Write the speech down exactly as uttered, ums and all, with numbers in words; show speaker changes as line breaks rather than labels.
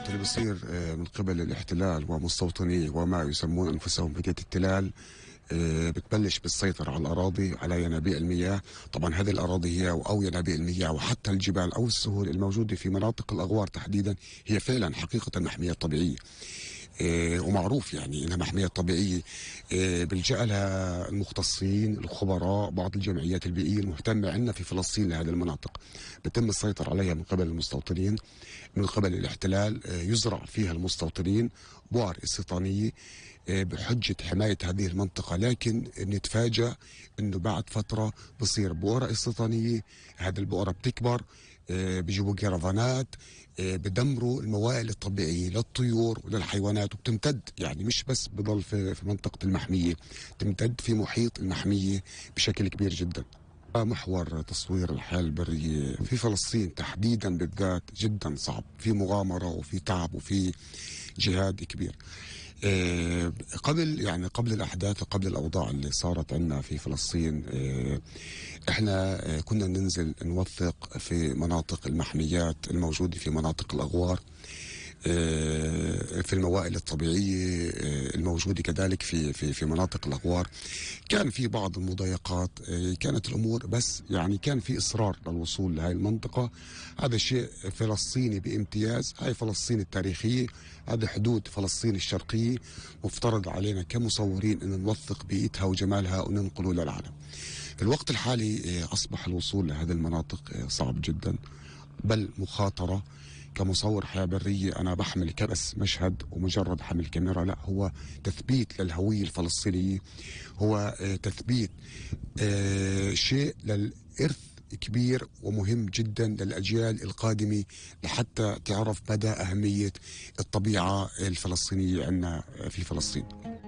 اللي بيصير آه، من قبل الاحتلال ومستوطنيه وما يسمون انفسهم بدية التلال، آه، بتبلش بالسيطرة على الأراضي، على ينابيع المياه. طبعا هذه الأراضي هي أو ينابيع المياه وحتى الجبال أو السهول الموجودة في مناطق الأغوار تحديدا هي فعلا حقيقة محميات طبيعية. آه، ومعروف يعني انها محميات طبيعيه. آه، بيلجأ لها المختصين الخبراء، بعض الجمعيات البيئيه المهتمه عندنا في فلسطين لهذه المناطق. بتم السيطره عليها من قبل المستوطنين، من قبل الاحتلال. آه، يزرع فيها المستوطنين بؤر استيطانيه آه، بحجه حمايه هذه المنطقه، لكن نتفاجأ انه بعد فتره بصير بؤره استيطانيه. هذه البؤره بتكبر، آه، بيجيبوا كرفانات، آه، بدمروا الموائل الطبيعية للطيور وللحيوانات، وبتمتد يعني مش بس بضل في, في منطقة المحمية، تمتد في محيط المحمية بشكل كبير جدا. محور تصوير الحياة البرية في فلسطين تحديدا بالذات جدا صعب، في مغامرة وفي تعب وفي جهاد كبير. آه، قبل يعني قبل الأحداث وقبل الأوضاع اللي صارت عندنا في فلسطين، آه، احنا آه، كنا ننزل نوثق في مناطق المحميات الموجودة في مناطق الأغوار، آه، في الموائل الطبيعية آه، الموجودة كذلك في في في مناطق الأغوار. كان في بعض المضايقات، آه، كانت الأمور بس يعني كان في إصرار للوصول لهذه المنطقة. هذا شيء فلسطيني بامتياز، هاي فلسطين التاريخية، هذه حدود فلسطين الشرقية، مفترض علينا كمصورين أن نوثق بيئتها وجمالها وننقله للعالم. في الوقت الحالي آه، أصبح الوصول لهذه المناطق آه، صعب جدا، بل مخاطرة. كمصور حياة برية أنا بحمل كبس مشهد ومجرد حمل كاميرا، لا، هو تثبيت للهوية الفلسطينية، هو آه، تثبيت آه، شيء للإرث كبير ومهم جدا للأجيال القادمة، لحتى تعرف مدى أهمية الطبيعة الفلسطينية عندنا في فلسطين.